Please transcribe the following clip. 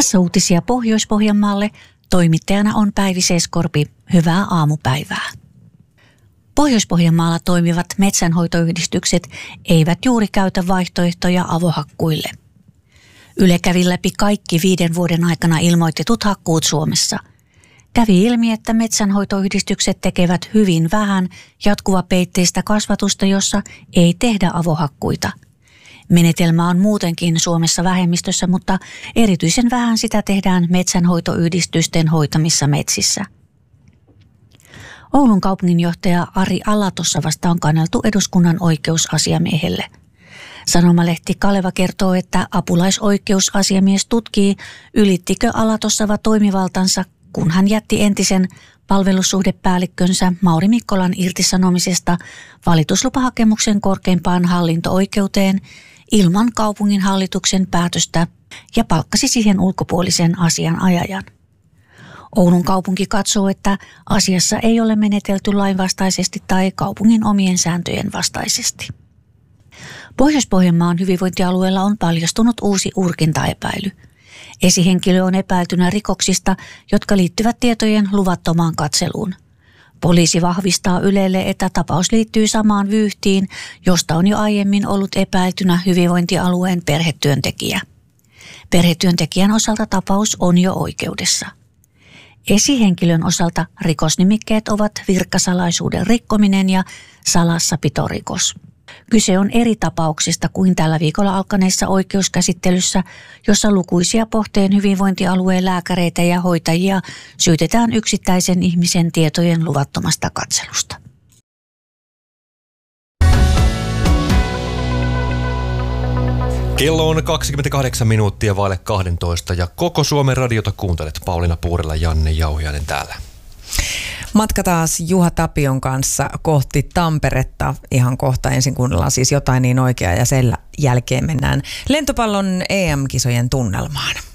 Tässä uutisia Pohjois-Pohjanmaalle. Toimittajana on Päivi Seeskorpi. Hyvää aamupäivää. Pohjois-Pohjanmaalla toimivat metsänhoitoyhdistykset eivät juuri käytä vaihtoehtoja avohakkuille. Yle kävi läpi kaikki 5 vuoden aikana ilmoitetut hakkuut Suomessa. Kävi ilmi, että metsänhoitoyhdistykset tekevät hyvin vähän jatkuvapeitteistä kasvatusta, jossa ei tehdä avohakkuita. Menetelmä on muutenkin Suomessa vähemmistössä, mutta erityisen vähän sitä tehdään metsänhoitoyhdistysten hoitamissa metsissä. Oulun kaupunginjohtaja Ari Alatossavasta on kanneltu eduskunnan oikeusasiamiehelle. Sanomalehti Kaleva kertoo, että apulaisoikeusasiamies tutkii, ylittikö Alatossava toimivaltansa, kun hän jätti entisen palvelussuhdepäällikkönsä Mauri Mikkolan irtisanomisesta valituslupahakemuksen korkeimpaan hallinto-oikeuteen ilman kaupunginhallituksen päätöstä ja palkkasi siihen ulkopuolisen asianajajan. Oulun kaupunki katsoo, että asiassa ei ole menetelty lainvastaisesti tai kaupungin omien sääntöjen vastaisesti. Pohjois-Pohjanmaan hyvinvointialueella on paljastunut uusi urkintaepäily. Esihenkilö on epäiltynä rikoksista, jotka liittyvät tietojen luvattomaan katseluun. Poliisi vahvistaa Ylelle, että tapaus liittyy samaan vyyhtiin, josta on jo aiemmin ollut epäiltynä hyvinvointialueen perhetyöntekijä. Perhetyöntekijän osalta tapaus on jo oikeudessa. Esihenkilön osalta rikosnimikkeet ovat virkkasalaisuuden rikkominen ja salassapitorikos. Kyse on eri tapauksista kuin tällä viikolla alkaneessa oikeuskäsittelyssä, jossa lukuisia Pohteen hyvinvointialueen lääkäreitä ja hoitajia syytetään yksittäisen ihmisen tietojen luvattomasta katselusta. Kello on 28 minuuttia vaille 12 ja koko Suomen radiota kuuntelet. Pauliina Puurila, Janne Jauhiainen täällä. Matka taas Juha Tapion kanssa kohti Tamperetta. Ihan kohta ensin kuunnellaan siis jotain niin oikeaa ja sen jälkeen mennään lentopallon EM-kisojen tunnelmaan.